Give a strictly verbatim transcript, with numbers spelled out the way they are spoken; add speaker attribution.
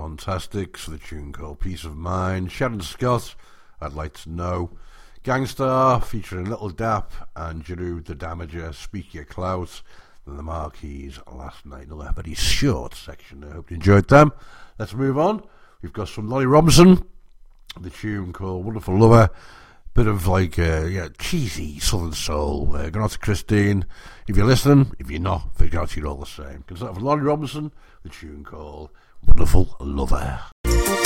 Speaker 1: Fontastics for the tune called Peace of Mind. Sharon Scott, I'd Like to Know. Gangstar featuring Little Dap and Giroud the Damager, Speak Your Clout. And the Marquees last night. Another very short section. I hope you enjoyed them. Let's move on. We've got some Lonnie Robinson, the tune called Wonderful Lover. Bit of like uh, yeah, cheesy Southern soul. Uh, going out to Christine. If you're listening, if you're not, figure out you're all the same. Because that for Lonnie Robinson, the tune called Wonderful Lover.